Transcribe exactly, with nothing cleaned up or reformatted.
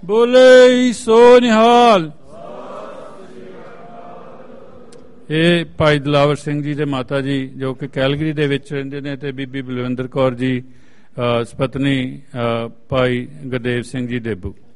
ਬੋਲੇ ਸੋ ਨਿਹਾਲ। ਇਹ ਭਾਈ ਦਿਲਾਵਰ ਸਿੰਘ ਜੀ ਦੇ ਮਾਤਾ ਜੀ ਜੋ ਕਿ ਕੈਲਗਰੀ ਦੇ ਵਿੱਚ ਰਹਿੰਦੇ ਨੇ, ਤੇ ਬੀਬੀ ਬਲਵਿੰਦਰ ਕੌਰ ਜੀ ਸਪਤਨੀ ਭਾਈ ਗੁਰਦੇਵ ਸਿੰਘ ਜੀ ਦੇਬੂ।